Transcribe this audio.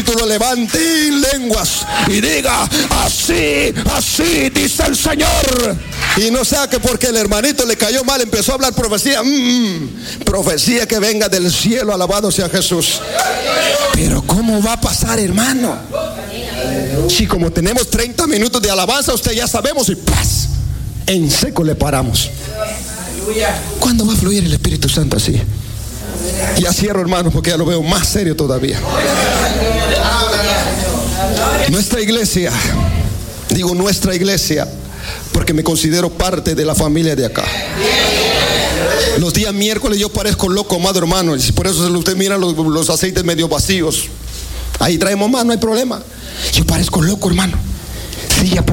Espíritu lo levante en lenguas y diga: así, así dice el Señor. Y no sea que porque el hermanito le cayó mal empezó a hablar profecía. Profecía que venga del cielo, alabado sea Jesús. Pero ¿cómo va a pasar, hermano? Si como tenemos 30 minutos de alabanza, usted ya sabemos, y ¡paz! En seco le paramos. ¿Cuándo va a fluir el Espíritu Santo así? Ya cierro, hermano, porque ya lo veo más serio todavía. Nuestra iglesia, digo nuestra iglesia, porque me considero parte de la familia de acá. Los días miércoles yo parezco loco, amado hermano, y por eso usted mira los aceites medio vacíos. Ahí traemos más, no hay problema. Yo parezco loco, hermano. Sí,